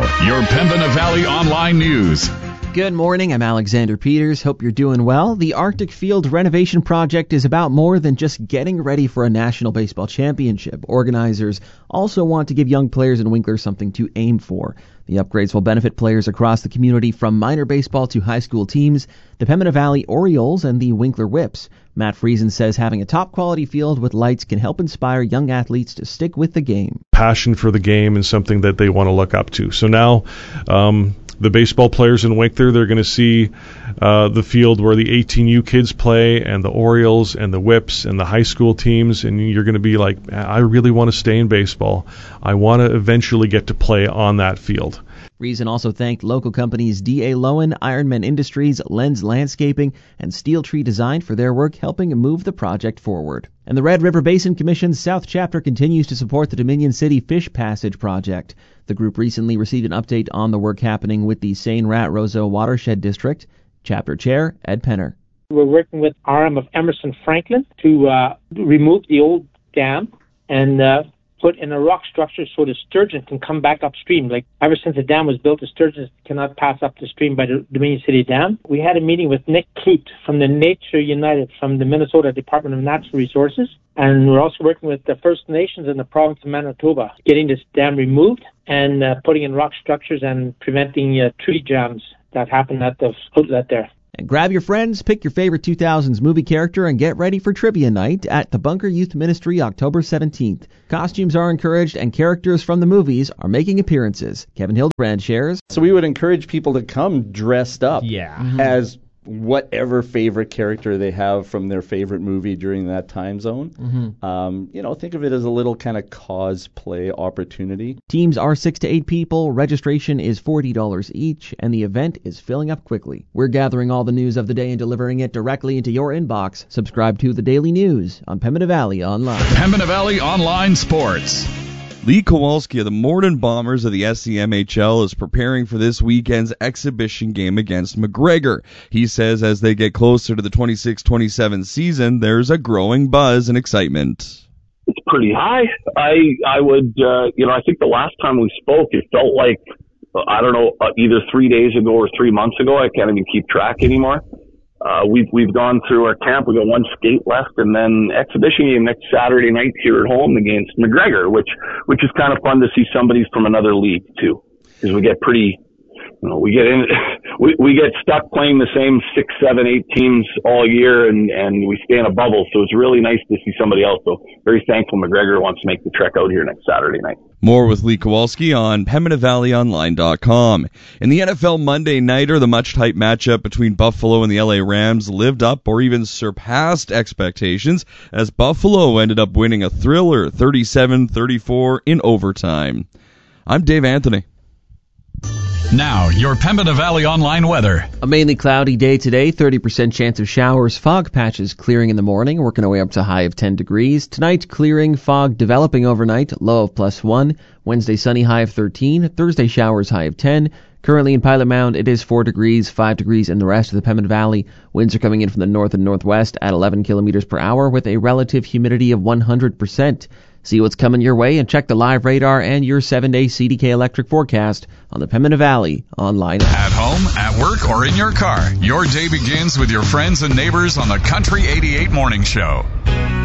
your Pembina Valley Online News. Good morning, I'm Alexander Peters. Hope you're doing well. The Arctic Field renovation project is about more than just getting ready for a national baseball championship. Organizers also want to give young players in Winkler something to aim for. The upgrades will benefit players across the community from minor baseball to high school teams, the Pembina Valley Orioles and the Winkler Whips. Matt Friesen says having a top-quality field with lights can help inspire young athletes to stick with the game. Passion for the game and something that they want to look up to. So now the baseball players in Winkler, they're going to see the field where the 18U kids play and the Orioles and the Whips and the high school teams, and you're going to be like, I really want to stay in baseball. I want to eventually get to play on that field. Friesen also thanked local companies D.A. Lowen, Ironman Industries, Lens Landscaping, and Steel Tree Design for their work helping move the project forward. And the Red River Basin Commission's South Chapter continues to support the Dominion City Fish Passage project. The group recently received an update on the work happening with the Seine Rat Roseau Watershed District. Chapter Chair Ed Penner. We're working with RM of Emerson Franklin to remove the old dam and put in a rock structure so the sturgeon can come back upstream. Like, ever since the dam was built, the sturgeons cannot pass up the stream by the Dominion City Dam. We had a meeting with Nick Clute from the Nature United from the Minnesota Department of Natural Resources, and we're also working with the First Nations in the province of Manitoba, getting this dam removed and putting in rock structures and preventing tree jams that happen at the outlet there. And grab your friends, pick your favorite 2000s movie character, and get ready for Trivia Night at the Bunker Youth Ministry October 17th. Costumes are encouraged, and characters from the movies are making appearances. Kevin Hildebrand shares. So we would encourage people to come dressed up as whatever favorite character they have from their favorite movie during that time zone. Think of it as a little kind of cosplay opportunity. Teams are 6 to 8 people. Registration is $40 each, and the event is filling up quickly. We're gathering all the news of the day and delivering it directly into your inbox. Subscribe to the Daily News on Pembina Valley Online. Pembina Valley Online Sports. Lee Kowalski of the Morden Bombers of the SCMHL is preparing for this weekend's exhibition game against McGregor. He says as they get closer to the 26-27 season, there's a growing buzz and excitement. It's pretty high. I would, I think the last time we spoke, it felt like, either 3 days ago or 3 months ago. I can't even keep track anymore. We've gone through our camp. We got one skate left, and then exhibition game next Saturday night here at home against McGregor, which is kind of fun to see somebody from another league too, because we get pretty, we get stuck playing the same 6, 7, 8 teams all year, and we stay in a bubble. So it's really nice to see somebody else. So very thankful McGregor wants to make the trek out here next Saturday night. More with Lee Kowalski on PembinaValleyOnline.com. In the NFL Monday Nighter, the much-hyped matchup between Buffalo and the LA Rams lived up or even surpassed expectations as Buffalo ended up winning a thriller 37-34 in overtime. I'm Dave Anthony. Now, your Pembina Valley Online weather. A mainly cloudy day today, 30% chance of showers, fog patches clearing in the morning, working our way up to a high of 10 degrees. Tonight, clearing, fog developing overnight, low of +1. Wednesday, sunny, high of 13. Thursday, showers, high of 10. Currently in Pilot Mound, it is 4 degrees, 5 degrees in the rest of the Pembina Valley. Winds are coming in from the north and northwest at 11 kilometers per hour with a relative humidity of 100%. See what's coming your way and check the live radar and your 7-day CDK electric forecast on the Pembina Valley Online app. At home, at work, or in your car, your day begins with your friends and neighbors on the Country 88 Morning Show.